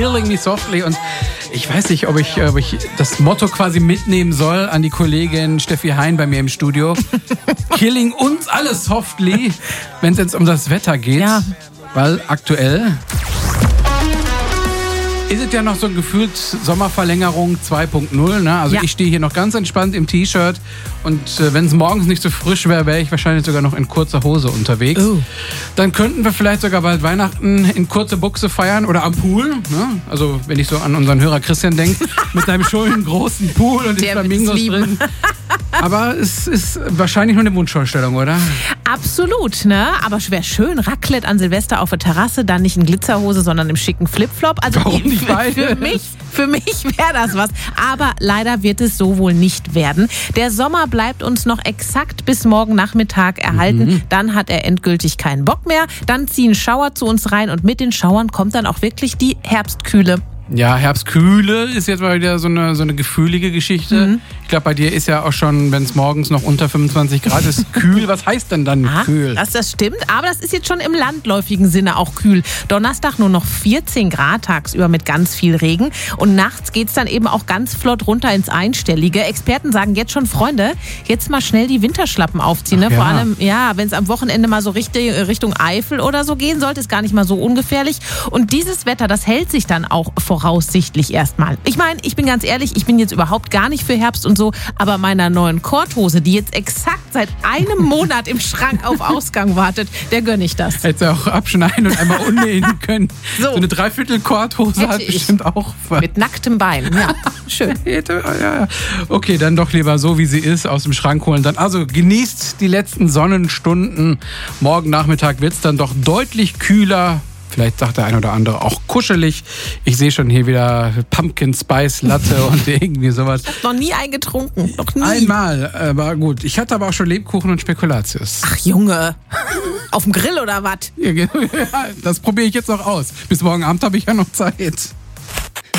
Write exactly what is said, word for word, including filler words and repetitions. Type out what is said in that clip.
Killing Me Softly. Und ich weiß nicht, ob ich, ob ich das Motto quasi mitnehmen soll an die Kollegin Steffi Hein bei mir im Studio. Killing uns alle softly, wenn es jetzt um das Wetter geht. Ja. Weil aktuell ist es ja noch so gefühlt Sommerverlängerung zwei Punkt null. Ne? Also ja. ich stehe hier noch ganz entspannt im T-Shirt und äh, wenn es morgens nicht so frisch wäre, wäre ich wahrscheinlich sogar noch in kurzer Hose unterwegs. Oh. Dann könnten wir vielleicht sogar bald Weihnachten in kurze Buchse feiern oder am Pool. Ne? Also wenn ich so an unseren Hörer Christian denke, mit seinem schönen großen Pool und den Der Flamingos drin. Aber es ist wahrscheinlich nur eine Wunschvorstellung, oder? Absolut, ne? Aber es wäre schön, Raclette an Silvester auf der Terrasse, dann nicht in Glitzerhose, sondern im schicken Flipflop. Also Warum nicht beide? Für mich, für mich wäre das was. Aber leider wird es so wohl nicht werden. Der Sommer bleibt uns noch exakt bis morgen Nachmittag erhalten. Mhm. Dann hat er endgültig keinen Bock mehr. Dann ziehen Schauer zu uns rein und mit den Schauern kommt dann auch wirklich die Herbstkühle. Ja, Herbstkühle ist jetzt mal wieder so eine, so eine gefühlige Geschichte. Mhm. Ich glaube, bei dir ist ja auch schon, wenn es morgens noch unter fünfundzwanzig Grad ist, kühl. Was heißt denn dann ah, kühl? Das, das stimmt, aber das ist jetzt schon im landläufigen Sinne auch kühl. Donnerstag nur noch vierzehn Grad tagsüber mit ganz viel Regen. Und nachts geht's dann eben auch ganz flott runter ins Einstellige. Experten sagen jetzt schon, Freunde, jetzt mal schnell die Winterschlappen aufziehen. Ne? Ach, ja. Vor allem, ja, wenn es am Wochenende mal so Richtung, Richtung Eifel oder so gehen sollte, ist gar nicht mal so ungefährlich. Und dieses Wetter, das hält sich dann auch voraussichtlich erstmal. Ich meine, ich bin ganz ehrlich, ich bin jetzt überhaupt gar nicht für Herbst und so, aber meiner neuen Korthose, die jetzt exakt seit einem Monat im Schrank auf Ausgang wartet, der gönne ich das. Hättest du auch abschneiden und einmal unnähen können. So, so eine Dreiviertel-Korthose hat bestimmt auch was. Mit nacktem Bein, ja. Schön. Okay, dann doch lieber so, wie sie ist, aus dem Schrank holen. Dann also genießt die letzten Sonnenstunden. Morgen Nachmittag wird es dann doch deutlich kühler. Vielleicht sagt der ein oder andere auch kuschelig. Ich sehe schon hier wieder Pumpkin Spice Latte und irgendwie sowas. Ich habe noch nie eingetrunken. Noch nie. Einmal, aber gut. Ich hatte aber auch schon Lebkuchen und Spekulatius. Ach Junge, auf dem Grill oder was? Ja, das probiere ich jetzt noch aus. Bis morgen Abend habe ich ja noch Zeit.